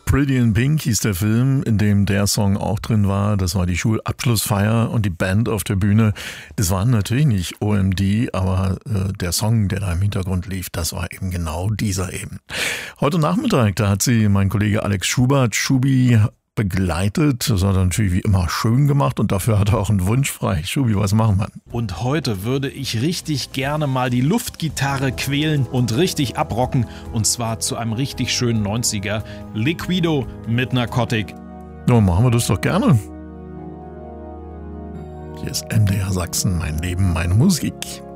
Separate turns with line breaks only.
Pretty in Pink hieß der Film, in dem der Song auch drin war. Das war die Schulabschlussfeier und die Band auf der Bühne. Das waren natürlich nicht OMD, aber der Song, der da im Hintergrund lief, das war eben genau dieser eben. Heute Nachmittag, da hat sie mein Kollege Alex Schubert, Schubi, begleitet. Das hat er natürlich wie immer schön gemacht und dafür hat er auch einen Wunsch frei. Schubi, was machen wir?
Und heute würde ich richtig gerne mal die Luftgitarre quälen und richtig abrocken. Und zwar zu einem richtig schönen 90er. Liquido mit Narcotic.
Ja, machen wir das doch gerne. Hier ist MDR Sachsen, mein Leben, meine Musik.